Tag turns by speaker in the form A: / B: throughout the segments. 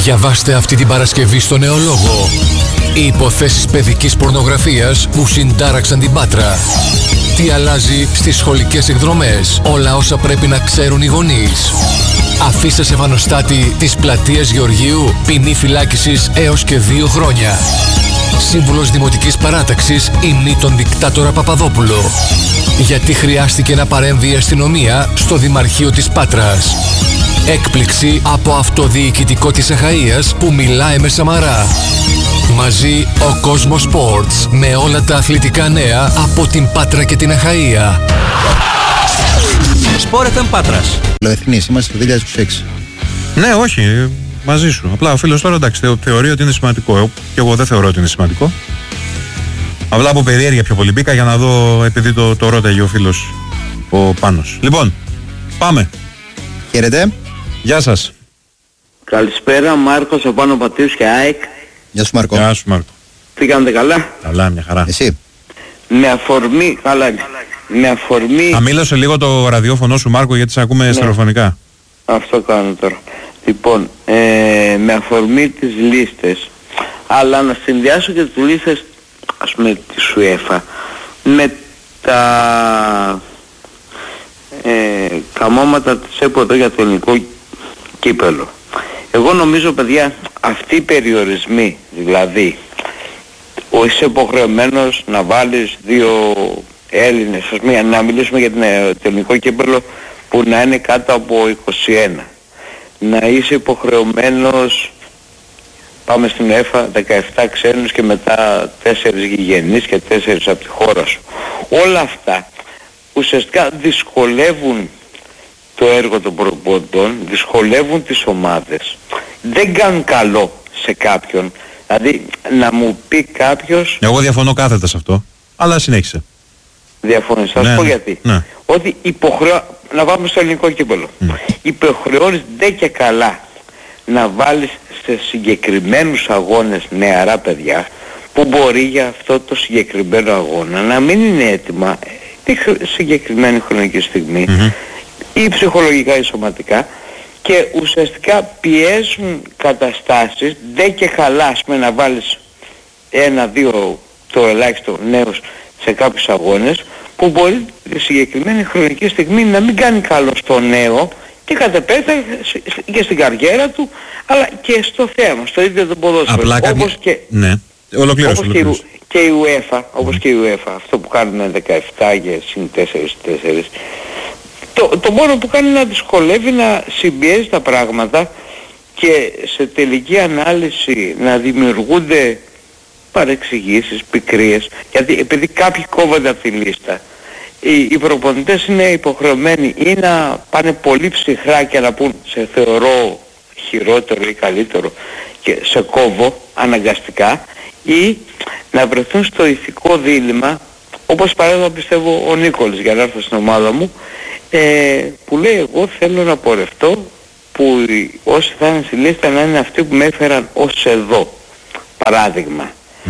A: Διαβάστε αυτή την Παρασκευή στο Νεολόγο. Οι υποθέσεις παιδικής πορνογραφίας που συντάραξαν την Πάτρα. Τι αλλάζει στις σχολικές εκδρομές. Όλα όσα πρέπει να ξέρουν οι γονείς. Αφήστε σε βανοστάτη της πλατείας Γεωργίου ποινή φυλάκισης έως και 2 χρόνια. Σύμβουλος Δημοτικής Παράταξης υμνεί τον δικτάτορα Παπαδόπουλο. Γιατί χρειάστηκε να παρέμβει η αστυνομία στο Δημαρχείο της Πάτρας. Έκπληξη από αυτοδιοικητικό της Αχαΐας που μιλάει με Σαμαρά. Μαζί ο Κόσμος Sports με όλα τα αθλητικά νέα από την Πάτρα και την Αχαΐα.
B: Sport FM Πάτρας.
C: Εθνής, είμαστε το 2026.
B: Ναι, όχι, μαζί σου. Απλά ο φίλος τώρα εντάξει, θεωρεί ότι είναι σημαντικό. Και εγώ δεν θεωρώ ότι είναι σημαντικό. Απλά από περιέργεια πιο πολύ μπήκα για να δω, επειδή το ρώταγε ο φίλος ο Πάνος. Λοιπόν, πάμε.
C: Χαίρετε.
B: Γεια σας.
D: Καλησπέρα, Μάρκος από Άνω Πατίους και ΑΕΚ.
C: Γεια σου Μάρκο.
B: Γεια σου Μάρκο.
D: Τι κάνετε, καλά?
B: Καλά, μια χαρά.
C: Εσύ.
D: Με αφορμή, καλά είναι. Με αφορμή...
B: Θα μίλωσε λίγο το ραδιόφωνο σου Μάρκο γιατί σε ακούμε στερεοφωνικά.
D: Αυτό κάνω τώρα. Λοιπόν, με αφορμή τις λίστες, αλλά να συνδυάσω και τις λίστες, ας πούμε της UEFA, με τα καμώματα της ΕΠΟ εδώ για το ελληνικό κύπελο. Εγώ νομίζω, παιδιά, αυτοί οι περιορισμοί, δηλαδή είσαι υποχρεωμένος να βάλεις 2 Έλληνες, ας πούμε, να μιλήσουμε για το ελληνικό κύπελο που να είναι κάτω από 21. Να είσαι υποχρεωμένος, πάμε στην UEFA, 17 ξένους και μετά 4 γηγενείς και 4 από τη χώρα σου. Όλα αυτά ουσιαστικά δυσκολεύουν το έργο των προπονητών, δυσκολεύουν τις ομάδες. Δεν κάνουν καλό σε κάποιον. Δηλαδή να μου πει κάποιος...
B: Εγώ διαφωνώ κάθετα σε αυτό, αλλά συνέχισε.
D: Διαφωνείς, θα σου πω γιατί.
B: Ναι.
D: Ότι να πάμε στο ελληνικό κύπελο. Υποχρεώνεις δεν και καλά να βάλεις σε συγκεκριμένους αγώνες νεαρά παιδιά που μπορεί για αυτό το συγκεκριμένο αγώνα να μην είναι έτοιμα τη συγκεκριμένη χρονική στιγμή ή ψυχολογικά ή σωματικά και ουσιαστικά πιέζουν καταστάσεις δεν και καλά, ας πούμε, να βάλεις 1-2 το ελάχιστο νέους σε κάποιους αγώνες που μπορεί τη συγκεκριμένη χρονική στιγμή να μην κάνει καλό στο νέο και κατ' επέκταση και στην καριέρα του αλλά και στο θέμα, στο ίδιο το ποδόσφαιρο.
B: Απλά
D: όπως και,
B: ναι, ολοκλήρωσε.
D: Και η UEFA, όπως και η UEFA, αυτό που κάνουν 17 και συν 4-4. Το μόνο που κάνει είναι να δυσκολεύει, να συμπιέζει τα πράγματα και σε τελική ανάλυση να δημιουργούνται παρεξηγήσεις, πικρίες, γιατί επειδή κάποιοι κόβονται από τη λίστα, οι προπονητές είναι υποχρεωμένοι ή να πάνε πολύ ψυχρά και να πούν σε θεωρώ χειρότερο ή καλύτερο και σε κόβω αναγκαστικά, ή να βρεθούν στο ηθικό δίλημμα, όπως παράδειγμα πιστεύω ο Νίκολης, για να έρθω στην ομάδα μου, που λέει εγώ θέλω να πορευτώ που όσοι θα είναι στη λίστα να είναι αυτοί που με έφεραν ως εδώ, παράδειγμα.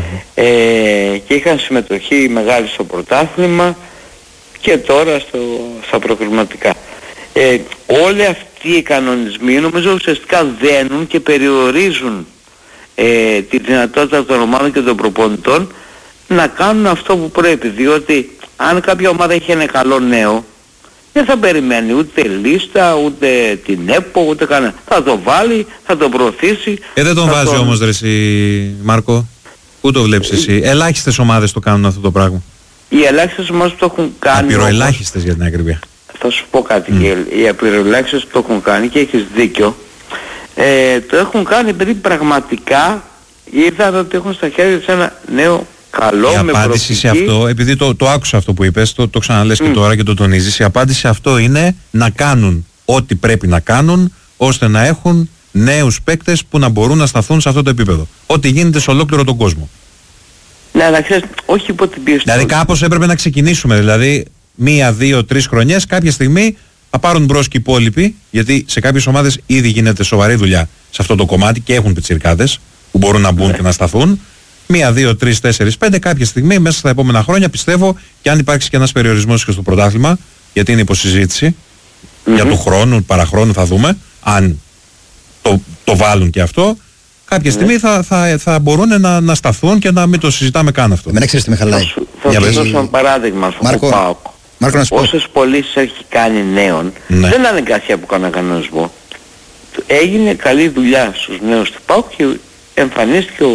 D: Και είχαν συμμετοχή μεγάλη στο πρωτάθλημα και τώρα στα προκριματικά. Όλοι αυτοί οι κανονισμοί νομίζω ουσιαστικά δένουν και περιορίζουν τη δυνατότητα των ομάδων και των προπονητών να κάνουν αυτό που πρέπει, διότι αν κάποια ομάδα έχει ένα καλό νέο δεν θα περιμένει ούτε λίστα, ούτε την ΕΠΟ, ούτε κανένα. Θα το βάλει, θα το προωθήσει.
B: Δεν τον βάζει όμως ρε εσύ Μάρκο. Πού το βλέπεις εσύ? Ελάχιστες ομάδες το κάνουν αυτό το πράγμα.
D: Οι ελάχιστες ομάδες που το έχουν κάνει...
B: Απειροελάχιστες για την ακρίβεια.
D: Θα σου πω κάτι. Οι απειροελάχιστες που το έχουν κάνει και έχεις δίκιο. Το έχουν κάνει επειδή πραγματικά είδαν ότι έχουν στα χέρια τους ένα νέο καλό. Η
B: απάντηση σε αυτό, επειδή το άκουσα αυτό που είπες, το ξαναλες και τώρα και το τονίζεις, η απάντηση σε αυτό είναι να κάνουν ό,τι πρέπει να κάνουν ώστε να έχουν νέους παίκτες που να μπορούν να σταθούν σε αυτό το επίπεδο. Ό,τι γίνεται σε ολόκληρο τον κόσμο.
D: Ναι, αλλά ξέρεις, όχι υπό την πίεση.
B: Δηλαδή κάπως έπρεπε να ξεκινήσουμε, δηλαδή 1, 2, 3 χρονιές κάποια στιγμή θα πάρουν μπρος και οι υπόλοιποι, γιατί σε κάποιες ομάδες ήδη γίνεται σοβαρή δουλειά σε αυτό το κομμάτι και έχουν πιτσιρικάδες που μπορούν να μπουν και να σταθούν. 1, 2, 3, 4, 5 κάποια στιγμή μέσα στα επόμενα χρόνια πιστεύω, και αν υπάρξει και ένας περιορισμός και στο πρωτάθλημα, γιατί είναι υποσυζήτηση για του χρόνου, παραχρόνου θα δούμε, αν το το βάλουν και αυτό, κάποια στιγμή θα μπορούν να σταθούν και να μην το συζητάμε καν αυτό.
C: Εμένα ξέρεις τι με χαλάει.
D: Θα σου δώσω ένα παράδειγμα στον ΠΑΟΚ. Όσες πωλήσεις έχει κάνει νέων, δεν είναι κάτι που κάνει κανονισμό. Έγινε καλή δουλειά στους νέους του ΠΑΟΚ και εμφανίστηκε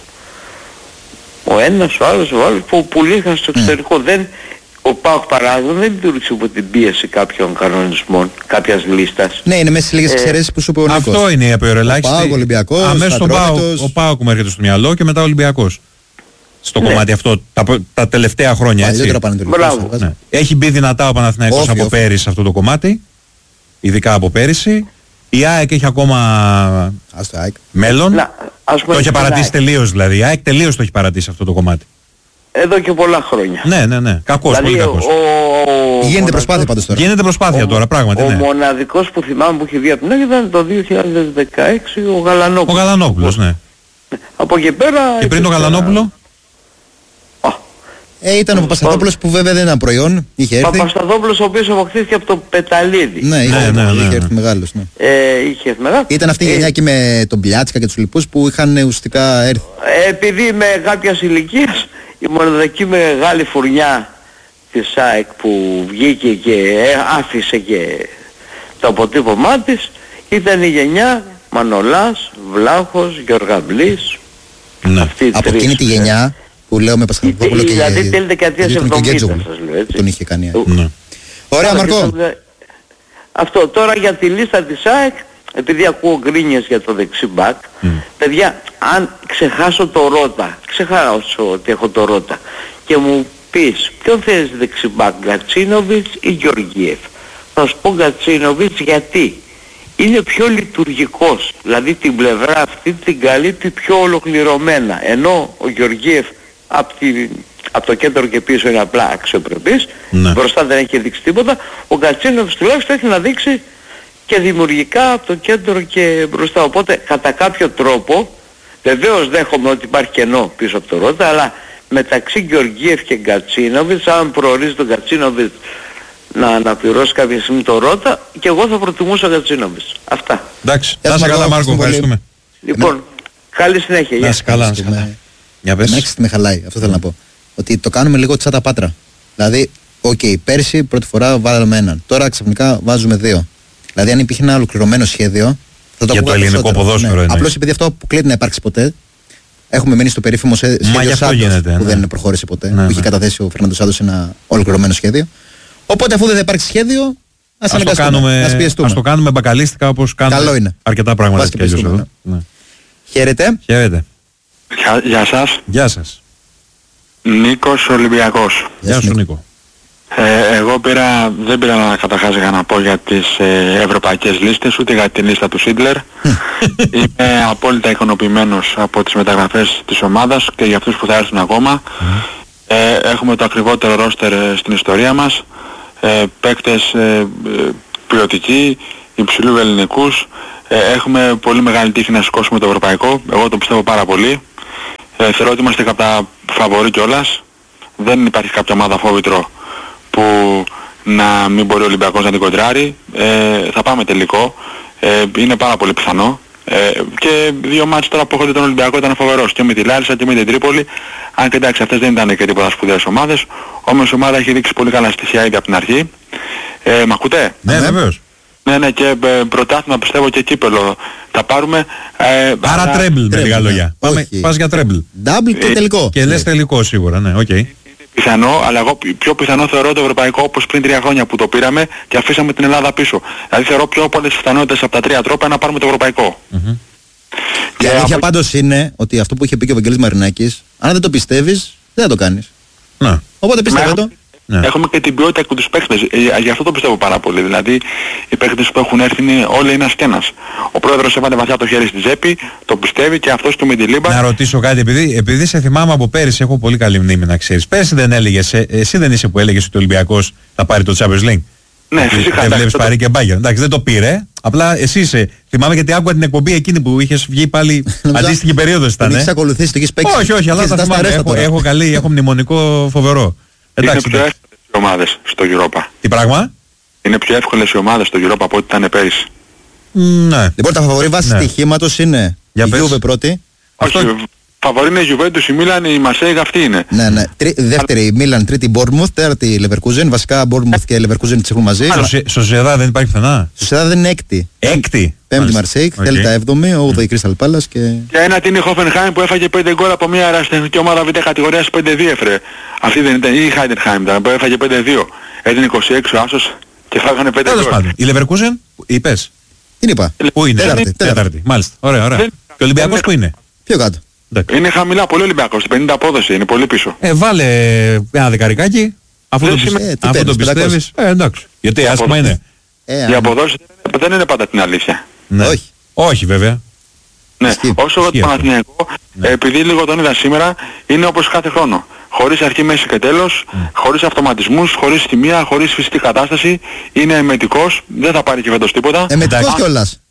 D: ο ένας, ο άλλος που πουλήθηκαν στο εξωτερικό. Ο ΠΑΟΚ παράδειγμα δεν λειτουργήσε υπό την πίεση κάποιων κανονισμών, κάποιας λίστας.
C: Ναι, είναι μέσα στις λίγες εξαιρέσεις που σου είπε ο Νίκος.
B: Αυτό είναι η απειροελάχιστη.
C: Ο ΠΑΟΚ, Ολυμπιακός,
B: αμέσως ο ΠΑΟΚ μου έρχεται στο μυαλό και μετά ο Ολυμπιακός. Στο κομμάτι αυτό, τα τελευταία χρόνια, έτσι.
C: Μπράβο.
B: Ναι. Έχει μπει δυνατά ο Παναθηναϊκός από πέρυσι σε αυτό το κομμάτι, ειδικά από πέρυσι. Η ΑΕΚ έχει ακόμα μέλλον. Το έχει παρατήσει τελείως δηλαδή. Η ΑΕΚ τελείως το έχει παρατήσει αυτό το κομμάτι.
D: Εδώ και πολλά χρόνια.
B: Ναι. Κακός,
D: δηλαδή,
B: πολύ κακός.
C: Γίνεται προσπάθεια πάντως τώρα.
B: Γίνεται προσπάθεια τώρα, πράγματι.
D: Ο μοναδικός που θυμάμαι που είχε βγει από την ΑΕΚ ήταν το 2016 ο Γαλανόπουλος.
B: Ο Γαλανόπουλος, ναι.
D: Από εκεί πέρα...
B: Και πριν τον Γαλανόπουλο...
C: Ήταν ο Παπασταθόπουλος που βέβαια δεν ήταν προϊόν, είχε έρθει.
D: Παπασταθόπουλος ο οποίος αποκτήθηκε από το Πεταλίδη.
C: Ναι, είχε έρθει μεγάλος. Ναι.
D: Είχε έρθει μεγάλος.
C: Ήταν αυτή η γενιά και με τον Πλιάτσικα και τους λοιπούς που είχαν ουσιαστικά έρθει.
D: Επειδή είμαι κάποιας ηλικίας, η μοναδική μεγάλη φουρνιά της ΑΕΚ που βγήκε και άφησε και το αποτύπωμά της ήταν η γενιά Μανολάς, Βλάχος, Γεωργαμπλής.
B: Ναι.
C: Από εκείνη τη γενιά που λέω με Πασχαλοπούλο και
D: δηλαδή τέλη δεκαετίας 70 σας λέω έτσι.
C: Τον είχε κάνει.
B: Ναι.
C: Ωραία Μαρκό.
D: Αυτό τώρα για τη λίστα της ΑΕΚ, επειδή ακούω γκρίνιες για το δεξί μπακ, παιδιά, αν ξεχάσω το Ρότα, ξεχάσω ότι έχω το Ρότα και μου πεις ποιον θέλεις δεξί μπακ, Γκατσίνοβιτς ή Γεωργίεφ, θα σου πω Γκατσίνοβιτς γιατί είναι πιο λειτουργικός, δηλαδή την πλευρά αυτή την καλύπτει πιο ολοκληρωμένα, ενώ ο Γεωργίεφ από το κέντρο και πίσω είναι απλά αξιοπρεπής, μπροστά δεν έχει δείξει τίποτα, ο Γκατσίνοβιτς τουλάχιστον έχει να δείξει και δημιουργικά από το κέντρο και μπροστά, οπότε κατά κάποιο τρόπο, βεβαίως δέχομαι ότι υπάρχει κενό πίσω από το Ρότα, αλλά μεταξύ Γεωργίεφ και Γκατσίνοβιτς, αν προορίζει τον Γκατσίνοβιτς να αναπληρώσει κάποια στιγμή το Ρότα, και εγώ θα προτιμούσα Γκατσίνοβιτς. Αυτά.
B: Εντάξει, να είσαι καλά Μάρκο, ευχαριστούμε.
D: Λοιπόν, καλή συνέχεια.
B: Να είσαι καλά, να είσαι καλά. Για πες.
C: Μέχρι με χαλάει, αυτό θέλω να πω. Ότι το κάνουμε λίγο τσάτα πάτρα. Δηλαδή, πέρσι πρώτη φορά βάλαμε έναν. Τώρα ξαφνικά βάζουμε δύο. Δηλαδή, αν υπήρχε ένα ολοκληρωμένο σχέδιο. Θα το
B: για το ελληνικό ποδόσφαιρο, ναι.
C: Απλώς επειδή αυτό αποκλείεται να υπάρξει ποτέ. Έχουμε μείνει στο περίφημο σχέδιο Σάντος που δεν προχώρησε ποτέ. Που είχε καταθέσει ο Φερνάντο Σάντος ένα ολοκληρωμένο σχέδιο. Οπότε, αφού δεν θα υπάρξει σχέδιο, ας
B: το κάνουμε μπακαλίστικα όπως κάνουμε αρκετά πράγματα και αλλιώς εδώ.
C: Χαίρετε.
E: Γεια σας.
B: Γεια σας.
E: Νίκος Ολυμπιακός.
B: Γεια σου Νίκο.
E: Εγώ δεν πήρα καταρχάς για να πω για τις ευρωπαϊκές λίστες, ούτε για τη λίστα του Σίντλερ. Είμαι απόλυτα ικανοποιημένος από τις μεταγραφές της ομάδας και για αυτούς που θα έρθουν ακόμα. Έχουμε το ακριβότερο ρόστερ στην ιστορία μας. Παίκτες ποιοτικοί, υψηλού ελληνικούς. Έχουμε πολύ μεγάλη τύχη να σηκώσουμε το ευρωπαϊκό. Εγώ το πιστεύω πάρα πολύ. Θεωρώ ότι είμαστε κατά φαβορί κιόλας. Δεν υπάρχει κάποια ομάδα φόβητρο που να μην μπορεί ο Ολυμπιακός να την κοντράρει. Θα πάμε τελικό. Είναι πάρα πολύ πιθανό. Και δύο μάτς τώρα που έχονται τον Ολυμπιακό ήταν φοβερός. Και με τη Λάρισα και με την Τρίπολη. Αν και εντάξει, αυτές δεν ήταν και τίποτα σπουδαίες ομάδες. Όμως η ομάδα έχει δείξει πολύ καλά στοιχεία ήδη από την αρχή. Μ' ακούτε?
B: Ναι, βεβαίως.
E: Ναι, και πρωτάθλημα πιστεύω και κύπελο θα πάρουμε.
B: Άρα τρέμπλ με λίγα λόγια. Πας για τρέμπλ.
C: Double και τελικό.
B: Και λες τελικό σίγουρα, ναι, οκ.
E: Πιθανό, αλλά εγώ πιο πιθανό θεωρώ το ευρωπαϊκό όπως πριν 3 χρόνια που το πήραμε και αφήσαμε την Ελλάδα πίσω. Δηλαδή θεωρώ πιο πολλές πιθανότητες από τα 3 τρόπα να πάρουμε το ευρωπαϊκό.
C: Η αλήθεια πάντως είναι ότι αυτό που είχε πει και ο Βαγγέλης Μαρινάκης, αν δεν το πιστεύεις, δεν θα το κάνεις.
B: Να.
C: Οπότε πιστεύω το.
E: Ναι. Έχουμε και την ποιότητα από τους παίχτες, γι' αυτό το πιστεύω πάρα πολύ. Δηλαδή οι παίχτες που έχουν έρθει όλοι είναι ένας και ένας. Ο πρόεδρος έβαλε βαθιά το χέρι στη τσέπη, το πιστεύει και αυτός του με τη λίμπα.
B: Να ρωτήσω κάτι, επειδή σε θυμάμαι από πέρυσι, έχω πολύ καλή μνήμη να ξέρεις. Πέρυσι δεν έλεγες, εσύ δεν είσαι που έλεγες ότι ο Ολυμπιακός θα πάρει το Champions League?
E: Ναι, φυσικά.
B: Δεν βλέπεις πάρει και μπάγκερ. Εντάξει, δεν το πήρε. Απλά εσύ είσαι. Θυμάμαι γιατί άκουγα την εκπομπή εκείνη που είχες βγει πάλι αντίστοιχη περίοδος ήταν.
C: Έχεις ακολουθήσει, το έχεις παίξει.
B: Όχι, αλλά τα θυμάμαι. Έχω μνημονικό φοβερό.
E: Εντάξει. Είναι πιο εύκολες οι ομάδες στο Europa.
B: Τι πράγμα?
E: Είναι πιο εύκολες οι ομάδες στο Europa από ό,τι ήταν πέρυσι.
B: Ναι.
C: Λοιπόν, τα φαβορί βάση στοιχήματος είναι η Juve πρώτη.
E: Όχι, φαβορί είναι η Juventus, η Μίλαν, η Μαρσέιγ, αυτή είναι.
C: Ναι. Δεύτερη η Μίλαν, τρίτη η Bournemouth, τέταρτη η Leverkusen. Βασικά Bournemouth και Leverkusen τις έχουν μαζί.
B: Σοσιεδάδ δεν υπάρχει πουθενά.
C: Σοσιεδάδ είναι έκτη. Πέμπτη Μαρσέιγ, Δέλτα 7η, 8η Crystal Palace και...
E: Και ένα είναι η Hoffenheim που έφαγε 5 γκολ από μια αεραστεχνική ομάδα β' κατηγορίας 5-2 έφερε. Αυτή δεν ήταν, ή η Heidenheim ήταν που έφαγε 5-2. Έδινε 26 ο άσος και φάγανε 5 γκολ.
B: Η Leverkusen, είπες.
C: Την είπα.
B: Πού είναι? Τέταρτη. Μάλιστα. Ωραία. Και ο Ολυμπιακός που είναι?
C: Πιο κάτω.
E: Είναι χαμηλά πολύ Ολυμπιακός, 50 απόδοση, είναι πολύ πίσω.
B: Βάλε ένα δεκαρικάκι, αφού το πιστεύεις. Εντάξει. Γιατί άσχημα είναι.
E: Οι αποδόσεις δεν είναι πάντα την αλήθεια.
B: Ναι. Όχι βέβαια.
E: Ναι, όσο για το Παναθηναϊκό, επειδή λίγο τον είδα σήμερα, είναι όπως κάθε χρόνο. Χωρίς αρχή, μέση και τέλος, χωρίς αυτοματισμούς, χωρίς τιμία, χωρίς φυσική κατάσταση, είναι εμετικός, δεν θα πάρει και φέτος τίποτα.
C: Εμετικός κιόλας.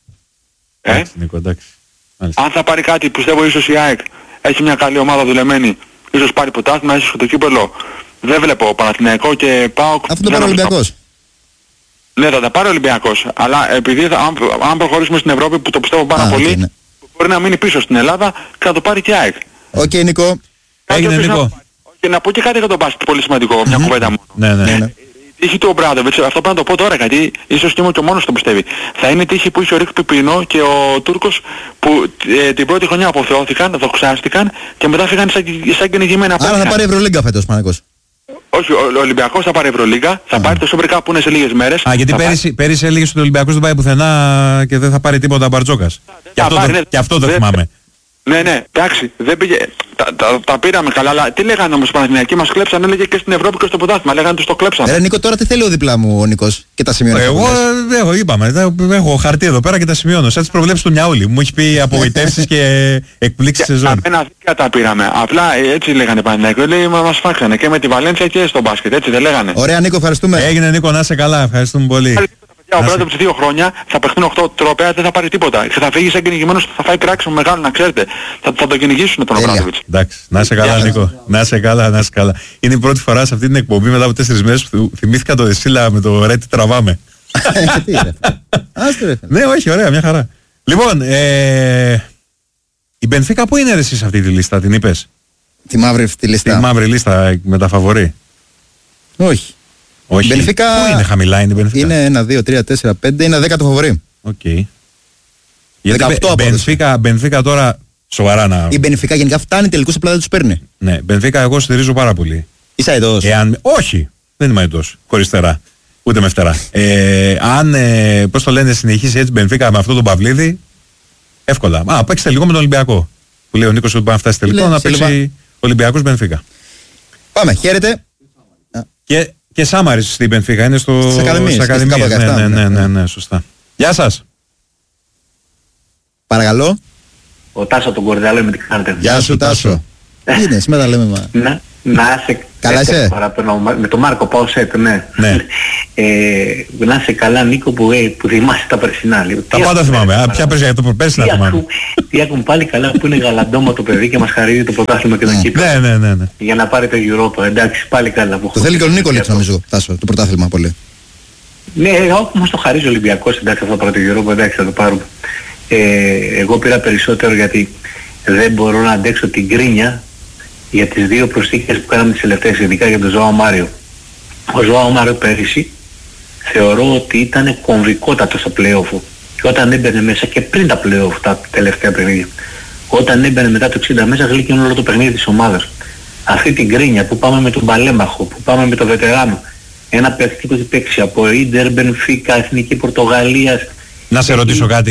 E: Αν θα πάρει κάτι, πιστεύω ίσως η ΑΕΚ έχει μια καλή ομάδα δουλεμένη, ίσως πάρει πρωτάθλημα, ίσως και το κύπελλο. Δεν βλέπω Παναθηναϊκό και ΠΑΟΚ.
C: Αυτό το πάρει ο Ολυμπιακός.
E: Ναι, θα τα πάρει ο Ολυμπιακός, αλλά επειδή αν προχωρήσουμε στην Ευρώπη που το πιστεύω πάρα πολύ, μπορεί να μείνει πίσω στην Ελλάδα και να το πάρει και η ΑΕΚ.
C: Οκ, Νίκο.
B: Έγινε, Νίκο.
E: Και να πω και κάτι για τον μπάσκετ πολύ σημαντικό, μια κουβέντα μόνο.
B: Ναι.
E: Τύχη του Ομπράντοβιτς, αυτό πρέπει να το πω τώρα γιατί ίσως και είμαι και ο μόνος το πιστεύει. Θα είναι τύχη που είχε ο Ρικ Πιπινό και ο Τούρκος που την πρώτη χρονιά αποθεώθηκαν, δοξάστηκαν και μετά φύγαν σαν κυνηγημένα.
C: Άρα θα πάρει Ευρωλίγκα φέτος, Παναγικός.
E: Όχι, ο Ολυμπιακός θα πάρει Ευρωλίγκα, θα πάρει το Super Cup που είναι σε λίγες μέρες.
B: Γιατί πέρυσι έλεγες ότι ο Ολυμπιακός δεν πάει πουθενά και δεν θα πάρει τίποτα Μπαρτζόκας. Και αυτό το θυμάμαι.
E: Ναι, εντάξει, δεν πήγε. Τα πήραμε καλά, αλλά τι λέγανε όμως οι Παναθηναϊκοί, μας κλέψαν, έλεγε και στην Ευρώπη και στο πρωτάθλημα, λέγανε τους το κλέψαν.
C: Νίκο, τώρα τι θέλει ο διπλά μου ο Νίκος και τα σημειώνει.
B: Εγώ είπαμε, έχω χαρτί εδώ πέρα και τα σημειώνω. Σαν τις προβλέψεις του Μιαούλη, μου έχει πει απογοητεύσεις και εκπλήξεις σεζόν.
E: Ένα δίκα τα πήραμε, απλά έτσι λέγανε οι Παναθηναϊκοί, λέει μας φάξανε και με τη Βαλένθια και στο μπάσκετ, έτσι δεν λέγανε.
C: Ωραία Νίκο, ευχαριστούμε.
B: Έγινε Νίκο, να είσαι καλά, ευχαριστούμε πολύ.
E: Ο πρώτος από τις 2 χρόνια θα παιχτούν 8 τρόπαια, δεν θα πάρει τίποτα. Θα φύγει σαν κυνηγημένος, θα φάει κράξιμο μεγάλο, να ξέρετε. Θα το κυνηγήσουν τον Ομπράντοβιτς.
B: Εντάξει, να είσαι καλά Νίκο. Να είσαι καλά. Είναι η πρώτη φορά σε αυτή την εκπομπή μετά από 4 μέρες που θυμήθηκα το Δεσίλα με το ρε τι τραβάμε. Ναι, όχι, ωραία, μια χαρά. Λοιπόν, η Μπενφίκα πού είναι εσύ σε αυτή τη λίστα, την είπες?
C: Τη μαύρη λίστα
B: με τα φαβορί.
C: Όχι.
B: Όχι.
C: Μπενφίκα...
B: Πού είναι χαμηλά, είναι η Μπενφίκα?
C: Είναι 1, 2, 3, 4, 5, είναι 10 το φαβορί.
B: Οκ. Γιατί Μπενφίκα τώρα σοβαρά να...
C: Η Μπενφίκα γενικά φτάνει τελικούς, απλά δεν τους παίρνει.
B: Ναι, Μπενφίκα εγώ στηρίζω πάρα πολύ.
C: Είσαι αετός?
B: Όχι, δεν είμαι αετός, χωριστερά, ούτε με φτερά. Αν, πώς το λένε, συνεχίσει έτσι Μπενφίκα με αυτό τον Παυλίδη, εύκολα. Παίξτε λίγο με τον Ολυμπιακό. Που λέει ο Νίκος ότι πάει να φτάσει τελικό, να παίξει Ολυμπιακός Μπενφίκα.
C: Πάμε, χαίρετε.
B: Και Σάμαρης στην Μπενφίκα, είναι στις ακαδημίες. Ναι, σωστά. Γεια σας.
C: Παρακαλώ.
F: Ο Τάσο τον Κορδάλο, με τι κάνετε?
C: Γεια σου Τάσο. Τι είναι, σήμερα λέμε μα.
F: Να είσαι
C: καλά, είσαι?
F: Με τον Μάρκο πάω σετ, ναι. Να είσαι καλά Νίκο που θυμάσαι τα περσινά.
B: Τα πάντα θυμάμαι, ποια περσινά, το πέρσι να θυμάμαι.
F: Τι έχουν πάλι καλά που είναι γαλαντόμα το παιδί και μας χαρίζει το πρωτάθλημα και τον κύπελλο.
B: Ναι.
F: Για να πάρει το Europa, εντάξει, πάλι καλά.
C: Το θέλει και ο Νίκολιτς νομίζω, Τάσο, το πρωτάθλημα πολύ.
F: Ναι, όμως το χαρίζει ο Ολυμπιακός, εντάξει, αυτό το πρώτο Europa, εντάξει, θα το πάρουμε. Εγώ πήρα περισσότερο γιατί δεν μπορώ να αντέξω την κρίνια για τις 2 προσθήκες που κάναμε τις τελευταίες, ειδικά για τον Ζωάο Μάριο. Ο Ζωάο Μάριο πέρυσι θεωρώ ότι ήταν κομβικότατο στα play-off και όταν έμπαινε μέσα και πριν τα play-off τα τελευταία παιχνίδια, όταν έμπαινε μετά το 60 μέσα γλύκαινε όλο το παιχνίδι της ομάδας. Αυτή την κρίνια που πάμε με τον Παλέμαχο, που πάμε με τον Βετεράνο, ένα παιχνίδι που έχει παίξει από Ίντερ, Μπενφίκα, Εθνική Πορτογαλίας.
B: Να σε ρωτήσω κάτι,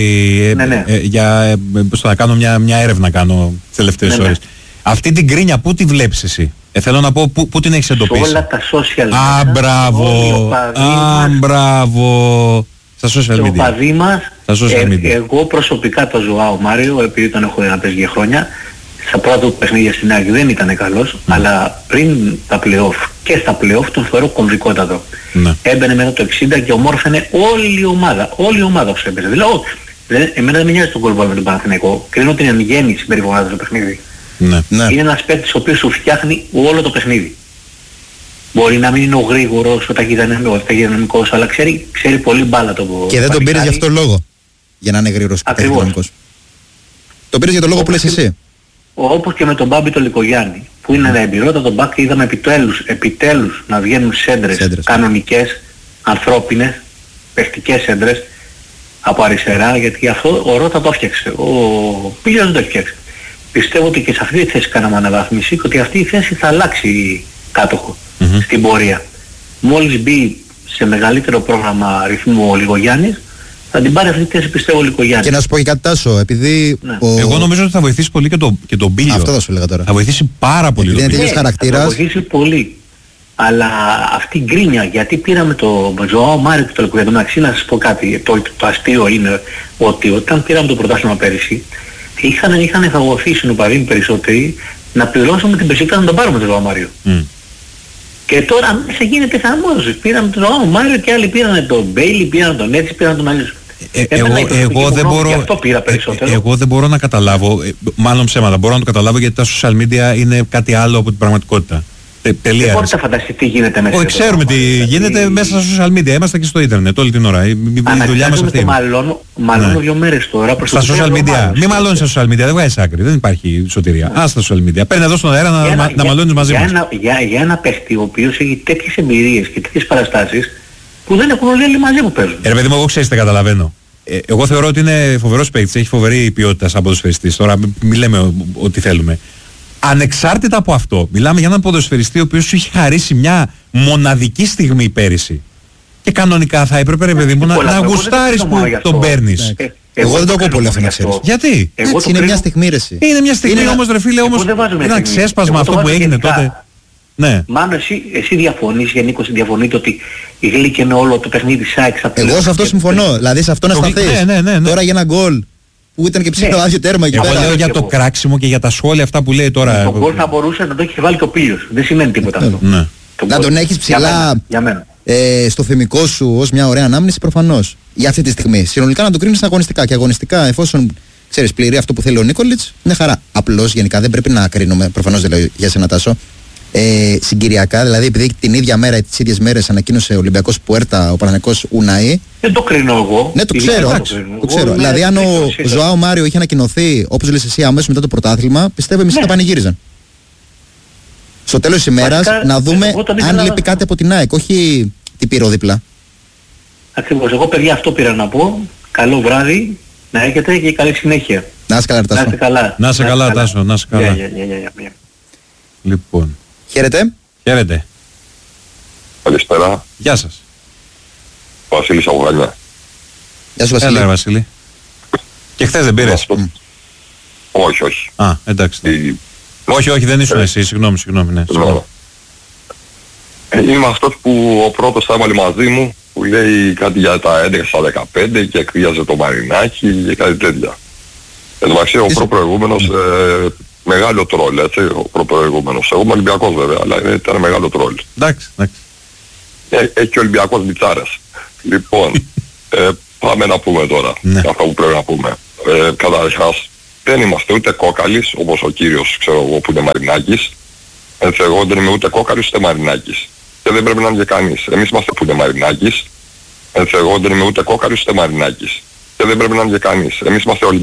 B: θα κάνω μια έρευνα τις τελευταίες ώρες. Αυτή την κρίνια πού τη βλέπεις εσύ? Θέλω να πω πού την έχεις εντοπίσει?
F: Σε όλα τα social
B: media. Μπράβο. Στα social media.
F: Και ο παδί μας, εγώ προσωπικά το Ζωάο Μάριο, επειδή τον έχω να παίζει για χρόνια, στα πρώτα του παιχνίδια στην ΑΕΚ δεν ήταν καλός, αλλά πριν τα play-off και στα play-off τον θεωρώ κομβικότατο. Έμπαινε μετά το 60 και ομόρφαινε όλη η ομάδα όσο έμπαινε. Δηλαδή, εμένα δεν με νοιάζει τον κόλπο με τον Παναθηναϊκό, κρίνω την εν γέννη συμπεριφορά στο παιχνίδι.
B: Ναι.
F: Είναι ένας παίκτης ο οποίος σου φτιάχνει όλο το παιχνίδι. Μπορεί να μην είναι ο γρήγορος, ο ταχυδυναμικός, αλλά ξέρει πολύ μπάλα το.
C: Και δεν τον πήρες γι' αυτό λόγο. για να είναι γρήγορος και δυναμικός. Το πήρες για το λόγο που λες εσύ.
F: Όπως και με τον Μπάμπη τον Λικογιάννη, που είναι ένα εμπειρότατο μπακ και είδαμε επιτέλους να βγαίνουν σέντρες κανονικές, ανθρώπινες, παιχτικές σέντρες από αριστερά, γιατί αυτό ο Ρώτα το έφτιαξε, ο Πίλιος δεν το έφτιαξε. Πιστεύω ότι και σε αυτή τη θέση κάναμε αναβάθμιση και ότι αυτή η θέση θα αλλάξει κάτοχο στην πορεία. Μόλις μπει σε μεγαλύτερο πρόγραμμα ρυθμού ο Λικογιάννης, θα την πάρει αυτή τη θέση, πιστεύω, ο Λικογιάννης.
C: Και να σου πω και κάτι, Τάσο, επειδή...
B: Ναι. Εγώ νομίζω ότι θα βοηθήσει πολύ και τον Πίλιο.
C: Αυτό θα σου έλεγα τώρα.
B: Θα βοηθήσει πάρα πολύ τον Πίλιο.
F: Θα βοηθήσει πολύ. Αλλά αυτή η γκρίνια, γιατί πήραμε το Ζωάο Μάριο και το Λικογιάννη, μεταξύ να σας πω κάτι, το αστείο είναι ότι όταν πήραμε το πρωτάθλημα πέρυσι, είχαν φαγωθεί οι συνοπαδοί περισσότεροι να πληρώσουμε την Πεσίκτας να τον πάρουμε τον Ζωάο Μάριο. Και τώρα μέσα γίνεται χαμός. Πήραμε τον Ζωάο Μάριο και άλλοι πήραν τον Μπέιλι, πήραν τον έτσι, πήραν τον άλλους.
B: Εγώ δεν μπορώ να καταλάβω, μάλλον ψέματα, μπορώ να το καταλάβω γιατί τα social media είναι κάτι άλλο από την πραγματικότητα.
F: Δεν μπορείτε να φανταστείτε τι γίνεται μέσα.
B: Ξέρουμε τι γίνεται μέσα στα social media. Είμαστε και στο ίντερνετ όλη την ώρα. Η δουλειά μας αυτή.
F: Μαλώνω 2 μέρες τώρα.
B: Στα social media. Μην μαλώνεις στα social media. Δεν βγάζεις άκρη. Δεν υπάρχει σωτηρία. Στα social media. Παίρνει εδώ στον αέρα να μαλώνεις μαζί μας.
F: Για ένα παίχτη ο οποίος έχει τέτοιες εμπειρίες και τέτοιες παραστάσεις που δεν έχουν όλοι μαζί που παίζουν.
B: Ρε παιδί μου, εγώ ξέρεις, δεν καταλαβαίνω. Εγώ θεωρώ ότι είναι φοβερός παίκτης. Έχει φοβερή ποιότητα σαν ποδοσφαιριστής. Τώρα μην λέμε ό,τι θέλουμε. Ανεξάρτητα από αυτό, μιλάμε για έναν ποδοσφαιριστή ο οποίος σου έχει χαρίσει μια μοναδική στιγμή πέρυσι. Και κανονικά θα έπρεπε, ρε παιδί μου, να γουστάρεις που τον παίρνεις.
C: Εγώ δεν το ακούω πολύ αυτό να ξέρεις.
B: Γιατί?
C: Έτσι είναι μια στιγμή ρε.
B: Είναι μια στιγμή όμως ρε φίλε, όμως ένα ξέσπασμα αυτό που έγινε τότε. Ναι.
F: Μάνο, εσύ διαφωνείς, Νίκος, διαφωνείτε ότι η Γλύκη είναι όλο το παιχνίδι της ΑΕΚ.
C: Εγώ σε αυτό συμφωνώ. Δηλαδή σε αυτό να σταθείς. Τώρα για ένα γκολ που ήταν και ψήφιο άδειο τέρμα εκεί πέρα.
B: Εγώ λέω για το κράξιμο και για τα σχόλια αυτά που λέει τώρα.
F: Το γκολ θα μπορούσε να το έχει βάλει και ο Πίλιος. Δεν σημαίνει τίποτα αυτό.
C: Να τον έχεις ψηλά στο θυμικό σου ως μια ωραία ανάμνηση προφανώς. Για αυτή τη στιγμή. Συνολικά να το κρίνεις αγωνιστικά. Και αγωνιστικά, εφόσον ξέρεις πληρεί αυτό που θέλει ο Νίκολιτς, είναι χαρά. Απλώς γενικά δεν πρέπει να κρίνουμε, προφανώς δεν λέω για σένα Τάσο. Συγκυριακά, δηλαδή επειδή την ίδια μέρα ή τις ίδιες μέρες ανακοίνωσε ο Ολυμπιακός Πουέρτα, ο Παναθηναϊκός Ουναή.
F: Δεν το κρίνω εγώ.
C: Ναι, το ξέρω. Δηλαδή, αν ο Ζωάο Μάριο είχε ανακοινωθεί, όπως λες εσύ, αμέσως μετά το πρωτάθλημα, πιστεύω εμείς θα πανηγύριζαν. Στο τέλος της ημέρας να δούμε αν λείπει κάτι από την ΑΕΚ, όχι τι πήρε δίπλα.
F: Ακριβώς. Εγώ, παιδιά, αυτό πήρα να πω. Καλό βράδυ, να έχετε και καλή συνέχεια.
C: Να είσαι καλά,
B: Να είσαι καλά, Τάσο. Να είσαι καλά. Λοιπόν.
C: Χαίρετε.
B: Χαίρετε.
G: Καλησπέρα.
B: Γεια σας.
G: Βασίλης Αυγανιά.
C: Γεια σου Βασίλη.
B: Έλα Βασίλη. Και χθες δεν πήρες?
G: Όχι.
B: Εντάξει. Όχι, δεν ήσουν εσύ. Συγγνώμη, ναι.
G: Είμαι αυτός που ο πρώτος θα έμαλε μαζί μου, που λέει κάτι για τα 11 στα 15 και εκβίαζε το Μαρινάκι και κάτι τέτοια. Εν τω μεταξύ ο προπροηγούμενος μεγάλο τρόλ, έτσι, ο προπροηγούμενος. Εγώ είμαι Ολυμπιακός βέβαια, αλλά ήταν μεγάλο τρόλ.
B: Εντάξει.
G: Έχει και ο Ολυμπιακός μπιτσάρες. Λοιπόν, πάμε να πούμε τώρα αυτά που πρέπει να πούμε. Καταρχάς, δεν είμαστε ούτε κόκαλης, όπως ο κύριος, ξέρω εγώ, που είναι Μαρινάκης. Έτσι, εγώ δεν είμαι ούτε κόκαλης ούτε Μαρινάκης. Και δεν πρέπει να είναι και κανείς. Εμείς είμαστε που είναι Μαρινάκης. Έτσι, εγώ δεν είμαι ούτε κόκαλης ούτε Μαρινάκης. Και δεν πρέπει να είναι και κανείς. Εμείς είμαστε